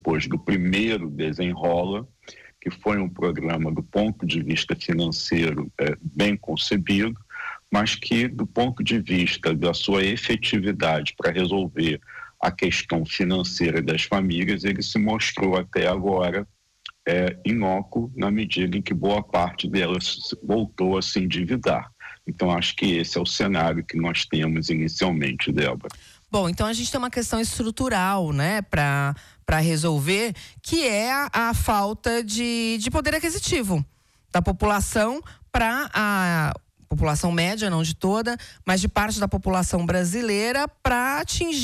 depois do primeiro Desenrola, que foi um programa do ponto de vista financeiro bem concebido, mas que do ponto de vista da sua efetividade para resolver a questão financeira das famílias, ele se mostrou até agora inócuo na medida em que boa parte delas voltou a se endividar. Então, acho que esse é o cenário que nós temos inicialmente, Débora. Bom, então a gente tem uma questão estrutural, né, para resolver, que é a falta de poder aquisitivo da população para a população média, não de toda, mas de parte da população brasileira para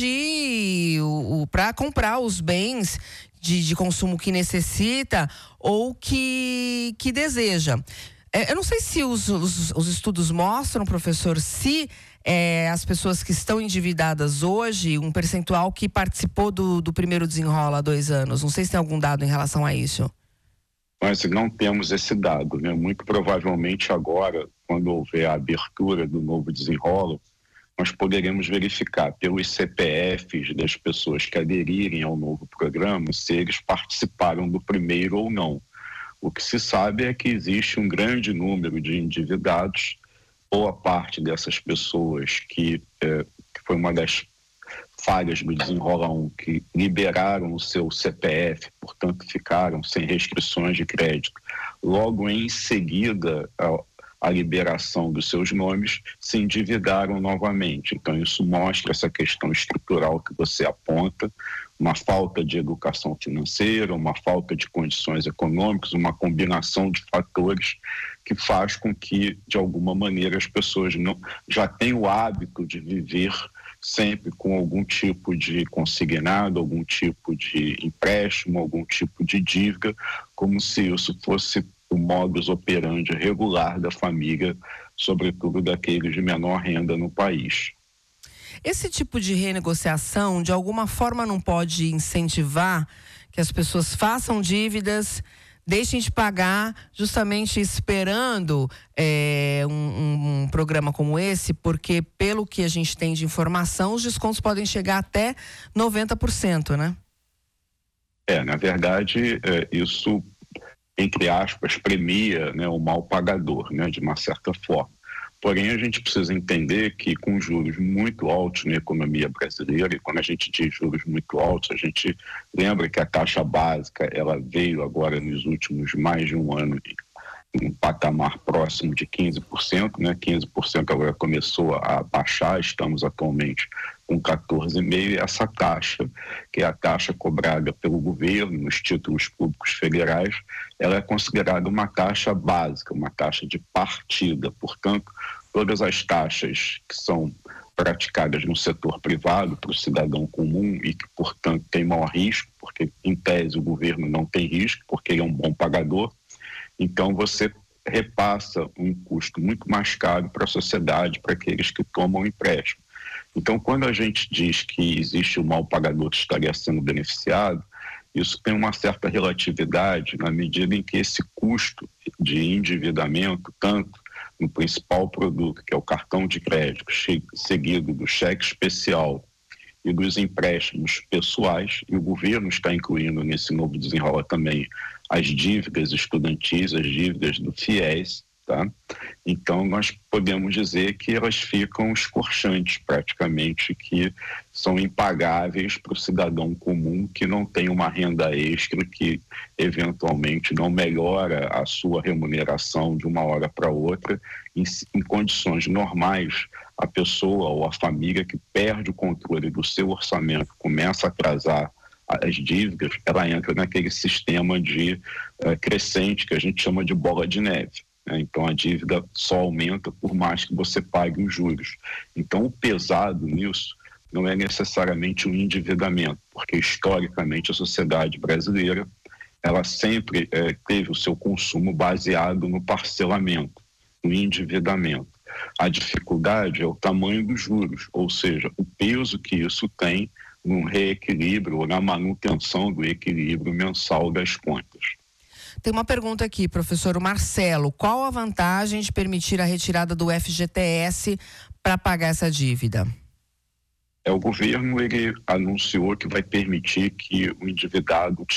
atingir, para comprar os bens de consumo que necessita ou que deseja. Eu não sei se os estudos mostram, professor, se as pessoas que estão endividadas hoje, um percentual que participou do primeiro Desenrola há 2 anos. Não sei se tem algum dado em relação a isso. Nós não temos esse dado, né? Muito provavelmente agora, quando houver a abertura do novo Desenrola, nós poderemos verificar pelos CPFs das pessoas que aderirem ao novo programa se eles participaram do primeiro ou não. O que se sabe é que existe um grande número de endividados. Boa parte dessas pessoas que foi uma das falhas do Desenrola 1, que liberaram o seu CPF, portanto ficaram sem restrições de crédito. Logo em seguida a liberação dos seus nomes, se endividaram novamente. Então isso mostra essa questão estrutural que você aponta, uma falta de educação financeira, uma falta de condições econômicas, uma combinação de fatores que faz com que, de alguma maneira, as pessoas já tenham o hábito de viver sempre com algum tipo de consignado, algum tipo de empréstimo, algum tipo de dívida, como se isso fosse o modus operandi regular da família, sobretudo daqueles de menor renda no país. Esse tipo de renegociação, de alguma forma, não pode incentivar que as pessoas façam dívidas, deixem de pagar, justamente esperando um programa como esse, porque, pelo que a gente tem de informação, os descontos podem chegar até 90%, né? Na verdade, isso, entre aspas, premia, né, o mal pagador, né, de uma certa forma. Porém, a gente precisa entender que com juros muito altos na economia brasileira, e quando a gente diz juros muito altos, a gente lembra que a taxa básica ela veio agora nos últimos mais de um ano em um patamar próximo de 15%, né? 15% agora começou a baixar, estamos atualmente com 14,5%, e essa taxa, que é a taxa cobrada pelo governo nos títulos públicos federais, ela é considerada uma taxa básica, uma taxa de partida. Portanto, todas as taxas que são praticadas no setor privado para o cidadão comum e que, portanto, tem maior risco, porque, em tese, o governo não tem risco, porque ele é um bom pagador, então você repassa um custo muito mais caro para a sociedade, para aqueles que tomam empréstimo. Então, quando a gente diz que existe um mal pagador que estaria sendo beneficiado, isso tem uma certa relatividade na medida em que esse custo de endividamento, tanto no principal produto, que é o cartão de crédito, seguido do cheque especial e dos empréstimos pessoais, e o governo está incluindo nesse novo Desenrola também as dívidas estudantis, as dívidas do FIES, tá? Então, nós podemos dizer que elas ficam escorchantes, praticamente, que são impagáveis para o cidadão comum que não tem uma renda extra, que eventualmente não melhora a sua remuneração de uma hora para outra. Em condições normais, a pessoa ou a família que perde o controle do seu orçamento, começa a atrasar as dívidas, ela entra naquele sistema de crescente que a gente chama de bola de neve. Então a dívida só aumenta por mais que você pague os juros. Então o pesado nisso não é necessariamente um endividamento, porque historicamente a sociedade brasileira ela sempre teve o seu consumo baseado no parcelamento, no endividamento. A dificuldade é o tamanho dos juros, ou seja, o peso que isso tem no reequilíbrio ou na manutenção do equilíbrio mensal das contas. Tem uma pergunta aqui, professor Marcelo. Qual a vantagem de permitir a retirada do FGTS para pagar essa dívida? o governo ele anunciou que vai permitir que o endividado